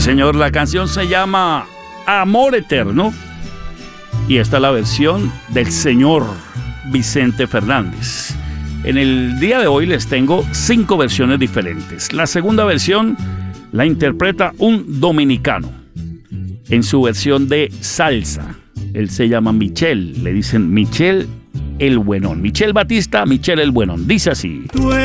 señor, la canción se llama Amor Eterno y esta es la versión del señor Vicente Fernández. En el día de hoy les tengo 5 versiones diferentes. La segunda versión la interpreta un dominicano en su versión de salsa. Él se llama Michel, le dicen Michel el Buenón. Michel Batista, Michel el Buenón. Dice así.